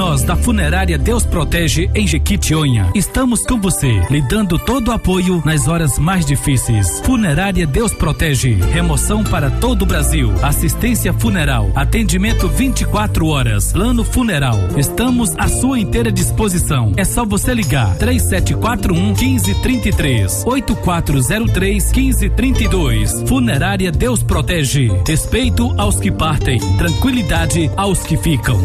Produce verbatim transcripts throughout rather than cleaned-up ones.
Nós, da Funerária Deus Protege, em Jequitinhonha, estamos com você, lhe dando todo o apoio nas horas mais difíceis. Funerária Deus Protege, remoção para todo o Brasil, assistência funeral, atendimento vinte e quatro horas, plano funeral. Estamos à sua inteira disposição. É só você ligar três sete quatro um, um cinco três três, oito quatro zero três, um cinco três dois. Funerária Deus Protege. Respeito aos que partem, tranquilidade aos que ficam.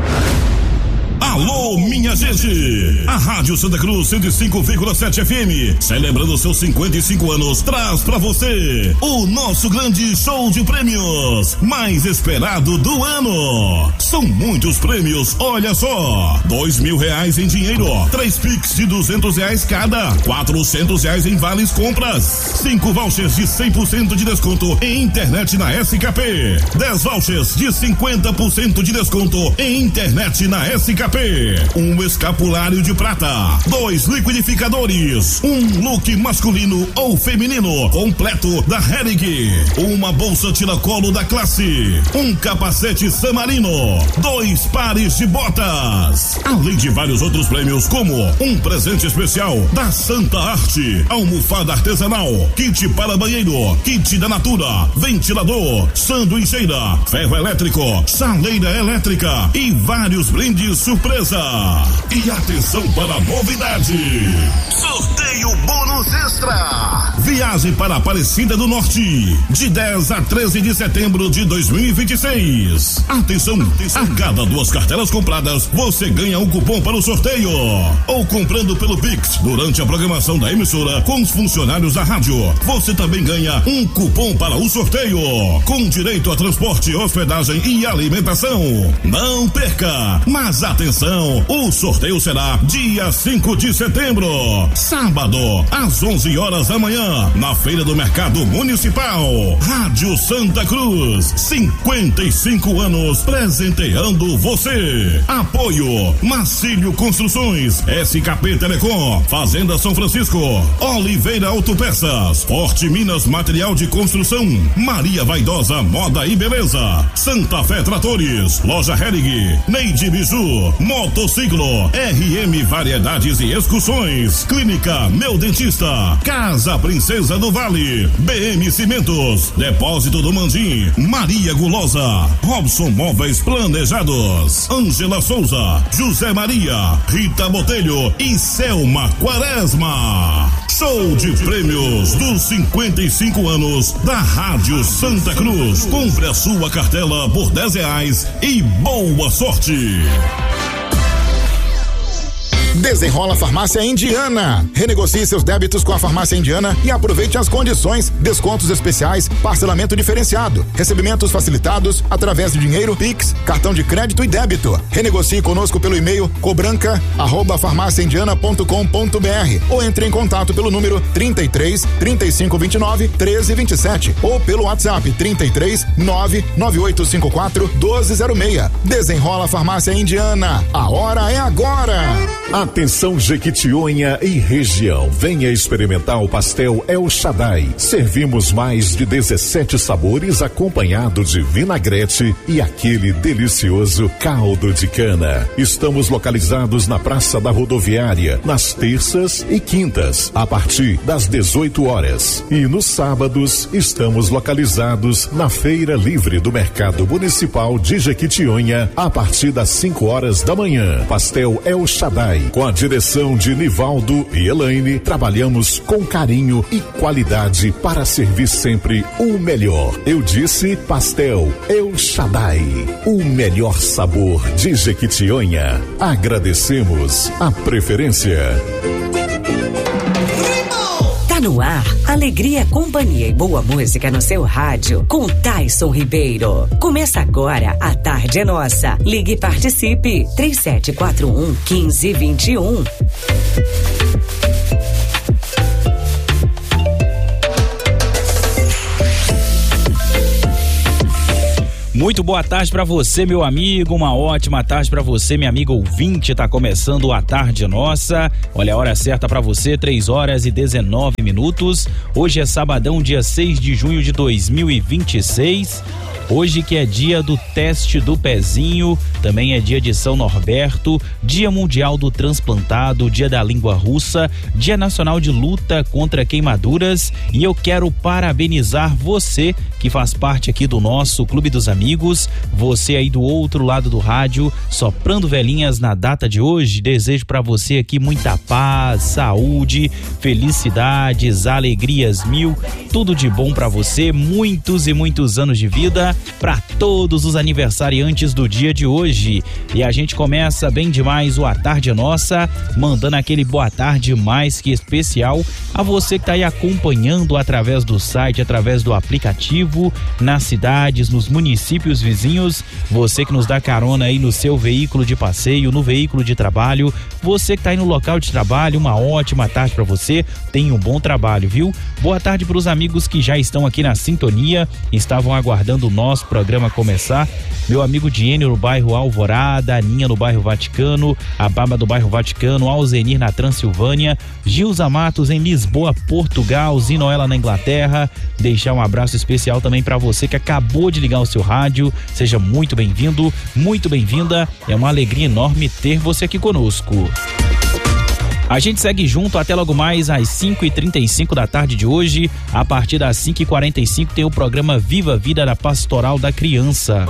Alô, minha gente! A Rádio Santa Cruz cento e cinco vírgula sete F M, celebrando seus cinquenta e cinco anos, traz pra você o nosso grande show de prêmios mais esperado do ano. São muitos prêmios, olha só: dois mil reais em dinheiro, três Pix de duzentos reais cada, quatrocentos reais em vales compras, cinco vouchers de cem por cento de desconto em internet na S K P, dez vouchers de cinquenta por cento de desconto em internet na S K P, um escapulário de prata, dois liquidificadores, um look masculino ou feminino completo da Hering, uma bolsa tiracolo da classe, um capacete Samarino, dois pares de botas, além de vários outros prêmios, como um presente especial da Santa Arte, almofada artesanal, kit para banheiro, kit da Natura, ventilador, sanduicheira, ferro elétrico, chaleira elétrica e vários brindes surpresa. E atenção para a novidade: sorteio bônus extra. Viagem para Aparecida do Norte, de dez a treze de setembro de dois mil e vinte e seis. Atenção, atenção, a cada duas cartelas compradas, você ganha um cupom para o sorteio. Ou comprando pelo Pix, durante a programação da emissora com os funcionários da rádio, você também ganha um cupom para o sorteio, com direito a transporte, hospedagem e alimentação. Não perca, mas atenção, o sorteio será dia cinco de setembro, sábado, às onze horas da manhã, na Feira do Mercado Municipal. Rádio Santa Cruz, cinquenta e cinco anos presenteando você. Apoio Marcílio Construções, S K P Telecom, Fazenda São Francisco, Oliveira Autopeças, Forte Minas Material de Construção, Maria Vaidosa Moda e Beleza, Santa Fé Tratores, Loja Hering, Neide Biju, Motociclo, R M Variedades e Excursões, Clínica Meu Dentista, Casa Princesa do Vale, B M Cimentos, Depósito do Mandim, Maria Gulosa, Robson Móveis Planejados, Ângela Souza, José Maria, Rita Botelho e Selma Quaresma. Show de prêmios dos cinquenta e cinco anos da Rádio Santa Cruz. Compre a sua cartela por dez reais e boa sorte. Desenrola Farmácia Indiana. Renegocie seus débitos com a Farmácia Indiana e aproveite as condições, descontos especiais, parcelamento diferenciado, recebimentos facilitados através de dinheiro, Pix, cartão de crédito e débito. Renegocie conosco pelo e-mail cobranca arroba farmácia indiana ponto com ponto br ou entre em contato pelo número trinta e três, trinta e cinco, vinte e nove, treze, vinte e sete ou pelo WhatsApp trinta e três, nove nove oito cinco quatro, doze zero seis. Desenrola Farmácia Indiana. A hora é agora. Atenção Jequitinhonha e região, venha experimentar o pastel El Shaddai. Servimos mais de dezessete sabores acompanhado de vinagrete e aquele delicioso caldo de cana. Estamos localizados na Praça da Rodoviária, nas terças e quintas, a partir das dezoito horas. E nos sábados estamos localizados na Feira Livre do Mercado Municipal de Jequitinhonha, a partir das cinco horas da manhã. Pastel El Shaddai, com a direção de Nivaldo e Elaine, trabalhamos com carinho e qualidade para servir sempre o melhor. Eu disse Pastel El Shaddai, o melhor sabor de Jequitinhonha. Agradecemos a preferência. Tá no ar, alegria, companhia e boa música no seu rádio com Tyson Ribeiro. Começa agora, a tarde é nossa. Ligue e participe. três sete quatro um, um cinco dois um. Muito boa tarde para você, meu amigo, uma ótima tarde para você, minha amiga ouvinte. Tá começando a Tarde Nossa. Olha a hora certa para você, três horas e dezenove minutos. Hoje é sabadão, dia seis de junho de dois mil e vinte e seis. Hoje que é dia do teste do pezinho, também é dia de São Norberto, dia mundial do transplantado, dia da língua russa, dia nacional de luta contra queimaduras, e eu quero parabenizar você que faz parte aqui do nosso Clube dos Amigos, você aí do outro lado do rádio, soprando velhinhas na data de hoje. Desejo para você aqui muita paz, saúde, felicidades, alegrias mil, tudo de bom para você, muitos e muitos anos de vida para todos os aniversariantes do dia de hoje. E a gente começa bem demais o A Tarde Nossa, mandando aquele boa tarde mais que especial a você que tá aí acompanhando através do site, através do aplicativo, nas cidades, nos municípios vizinhos, você que nos dá carona aí no seu veículo de passeio, no veículo de trabalho, você que tá aí no local de trabalho, uma ótima tarde para você, tenha um bom trabalho, viu? Boa tarde para os amigos que já estão aqui na sintonia, estavam aguardando o nosso programa começar. Meu amigo Diênio no bairro Alvorada, a Aninha no bairro Vaticano, a Baba do bairro Vaticano, Alzenir na Transilvânia, Gilza Matos em Lisboa, Portugal, Zinoela na Inglaterra. Deixar um abraço especial também para você que acabou de ligar o seu rádio. Seja muito bem-vindo, muito bem-vinda. É uma alegria enorme ter você aqui conosco. A gente segue junto até logo mais às cinco e trinta e cinco da tarde de hoje. A partir das cinco e quarenta e cinco tem o programa Viva a Vida da Pastoral da Criança.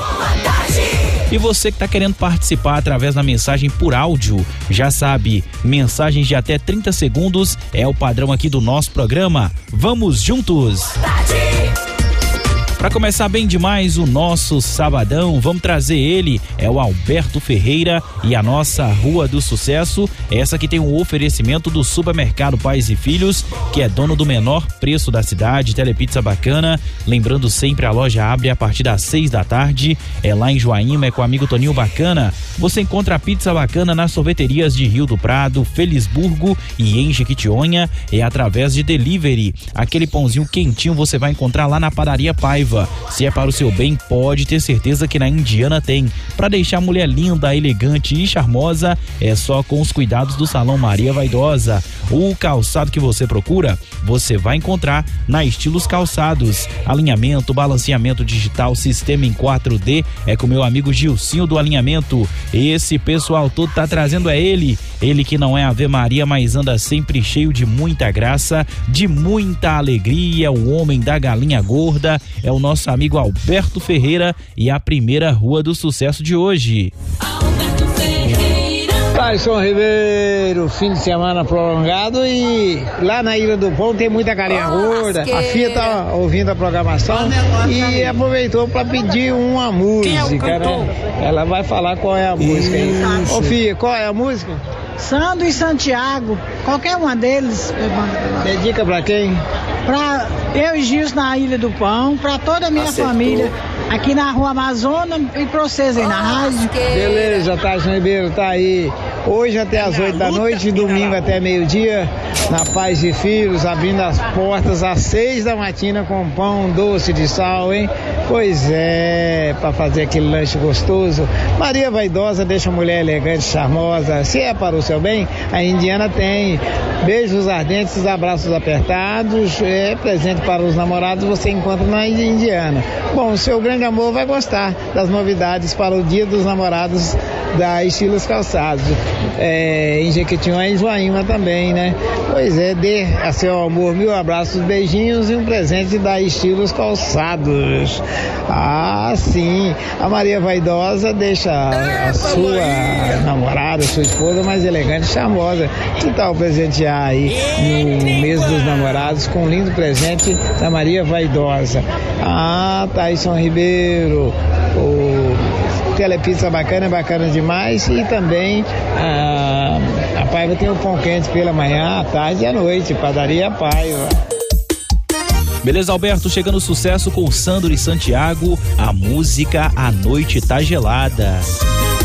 E você que está querendo participar através da mensagem por áudio, já sabe, mensagens de até trinta segundos é o padrão aqui do nosso programa. Vamos juntos! Para começar bem demais o nosso sabadão, vamos trazer ele, é o Alberto Ferreira e a nossa Rua do Sucesso, essa que tem um oferecimento do Supermercado Pais e Filhos, que é dono do menor preço da cidade, Telepizza Bacana. Lembrando sempre, a loja abre a partir das seis da tarde, é lá em Joaíma, é com o amigo Toninho Bacana. Você encontra a pizza bacana nas sorveterias de Rio do Prado, Felisburgo e em Jequitinhonha, é através de delivery. Aquele pãozinho quentinho você vai encontrar lá na Padaria Paiva. Se é para o seu bem, pode ter certeza que na Indiana tem. Para deixar a mulher linda, elegante e charmosa, é só com os cuidados do Salão Maria Vaidosa. O calçado que você procura, você vai encontrar na Estilos Calçados. Alinhamento, balanceamento digital, sistema em quatro D, é com o meu amigo Gilcinho do Alinhamento. Esse pessoal todo tá trazendo é ele, ele que não é Ave Maria, mas anda sempre cheio de muita graça, de muita alegria, o homem da galinha gorda, é o nosso amigo Alberto Ferreira e a primeira Rua do Sucesso de hoje. Alberto Ferreira. Taison Ribeiro, fim de semana prolongado e lá na Ilha do Pão tem muita galinha oh, gorda. Lasqueira. A Fia tá ouvindo a programação e aproveitou para pedir uma música, é né? Ela vai falar qual é a música aí. Ô Fia, qual é a música? Sandro e Santiago, qualquer uma deles. Dedica pra quem? Pra eu e Gilson na Ilha do Pão, pra toda a minha Acertou. família aqui na Rua Amazônia e pra vocês aí na rádio. Beleza, Taison Ribeiro tá aí. Hoje até as oito da noite, domingo até meio-dia, na Paz e Filhos, abrindo as portas às seis da matina com pão doce de sal, hein? Pois é, pra fazer aquele lanche gostoso. Maria Vaidosa deixa a mulher elegante, charmosa. Se é para o seu bem, a Indiana tem. Beijos ardentes, abraços apertados, é presente para os namorados, você encontra na Indiana. Bom, o seu grande amor vai gostar das novidades para o Dia dos Namorados da Estilos Calçados. É, em Jequitinhonha e Joaíma também, né? Pois é, dê a seu amor mil abraços, beijinhos e um presente da Estilos Calçados. Ah, sim, a Maria Vaidosa deixa a, a sua namorada, sua esposa mais elegante e charmosa. Que tal presentear aí no mês dos namorados com um lindo presente da Maria Vaidosa? Ah, Taison Ribeiro, o Telepizza Bacana é bacana demais e também a, a Paiva tem o pão quente pela manhã, à tarde e à noite, Padaria Paiva. Beleza, Alberto, chegando o sucesso com o Sandro e Santiago, a música A Noite Tá Gelada.